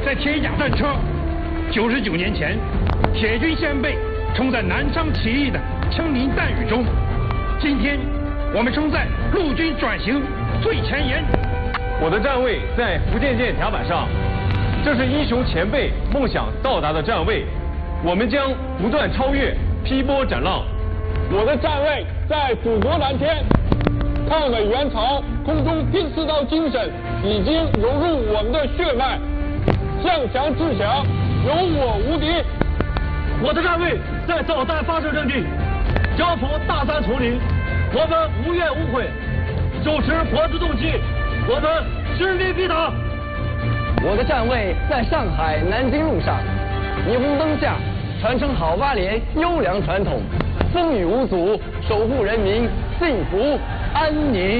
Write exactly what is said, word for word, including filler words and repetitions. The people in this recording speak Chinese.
在铁甲战车。九十九年前，铁军先辈冲在南昌起义的枪林弹雨中，今天我们冲在陆军转型最前沿。 我的站位在福建舰甲板上，这是英雄前辈梦想到达的站位，我们将不断超越，劈波斩浪。 我的站位在祖国蓝天，抗美援朝空中第四道精神已经融入我们的血脉，向强制强，有我无敌。 我的站位在导弹发射阵地，交锋大山丛林，我们无怨无悔，手持活字动机，我们实力必打。 我的站位在上海南京路上，霓虹灯下传承好八连优良传统，风雨无阻，守护人民幸福安宁。